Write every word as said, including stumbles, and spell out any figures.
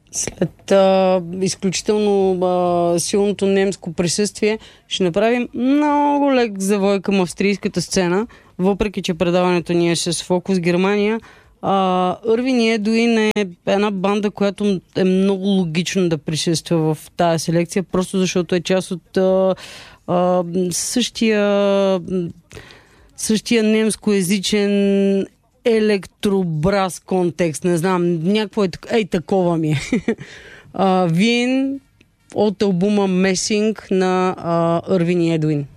След а, изключително а, силното немско присъствие, ще направим много лек завой към австрийската сцена, въпреки че предаването ни е с фокус Германия. Ирвин и Едуин е една банда, която е много логично да присъства в тази селекция, просто защото е част от а, а, същия, същия немскоязичен електробраз контекст, не знам, някакво е, ей, такова ми е. Вин от албума Месинг на Ирвин и Едуин.